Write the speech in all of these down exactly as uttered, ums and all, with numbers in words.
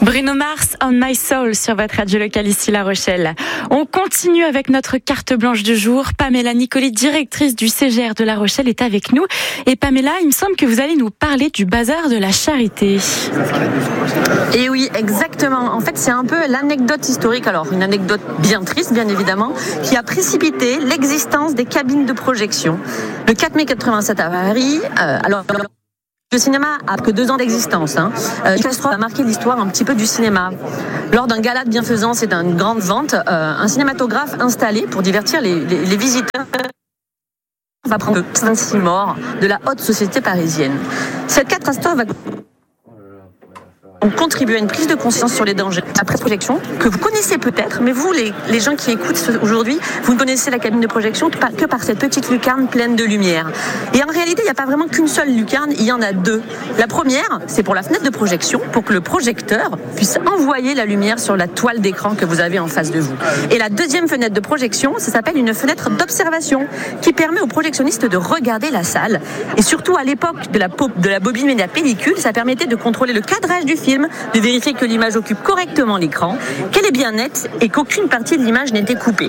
Bruno Mars, On My Soul sur votre radio locale ici La Rochelle. On continue avec notre carte blanche du jour. Pamela Nicoli, directrice du C G R de La Rochelle, est avec nous. Et Pamela, il me semble que vous allez nous parler du bazar de la charité. Et oui, exactement. En fait, c'est un peu l'anecdote historique, alors une anecdote bien triste, bien évidemment, qui a précipité l'existence des cabines de projection. Le quatre mai quatre-vingt-sept à Paris, euh, alors... Le cinéma a que deux ans d'existence. Hein. Euh, Castro a marqué l'histoire un petit peu du cinéma. Lors d'un gala de bienfaisance et d'une grande vente, euh, un cinématographe installé pour divertir les, les, les visiteurs va prendre vingt-six morts de la haute société parisienne. Cette catastrophe va contribuer à une prise de conscience sur les dangers après projection que vous connaissez peut-être, mais vous, les, les gens qui écoutent aujourd'hui, vous ne connaissez la cabine de projection que par, que par cette petite lucarne pleine de lumière. Et en réalité, il n'y a pas vraiment qu'une seule lucarne, il y en a deux. La première, c'est pour la fenêtre de projection, pour que le projecteur puisse envoyer la lumière sur la toile d'écran que vous avez en face de vous. Et la deuxième fenêtre de projection, ça s'appelle une fenêtre d'observation, qui permet aux projectionnistes de regarder la salle. Et surtout, à l'époque de la, de la bobine et de la pellicule, ça permettait de contrôler le cadrage du film, de vérifier que l'image occupe correctement l'écran, qu'elle est bien nette et qu'aucune partie de l'image n'était coupée.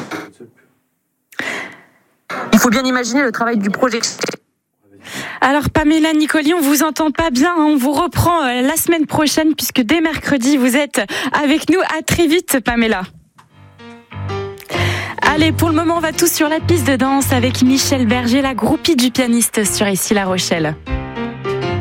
Il faut bien imaginer le travail du projecteur. Alors Pamela Nicoli, on vous entend pas bien, hein, on vous reprend euh, la semaine prochaine puisque dès mercredi vous êtes avec nous. À très vite Pamela. Allez, pour le moment on va tous sur la piste de danse avec Michel Berger, la groupie du pianiste sur Ici La Rochelle.